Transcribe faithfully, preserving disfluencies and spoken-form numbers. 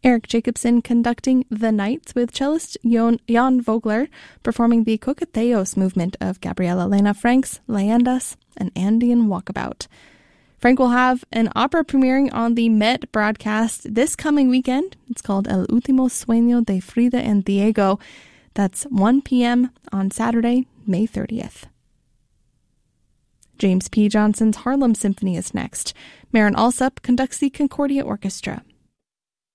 Eric Jacobson conducting The Nights with cellist Jon, Jan Vogler performing the Coqueteos movement of Gabriela Lena Frank's Leyendas, an Andean walkabout. Frank will have an opera premiering on the Met broadcast this coming weekend. It's called El Último Sueño de Frida and Diego. That's one p.m. on Saturday, May thirtieth. James P. Johnson's Harlem Symphony is next. Marin Alsop conducts the Concordia Orchestra.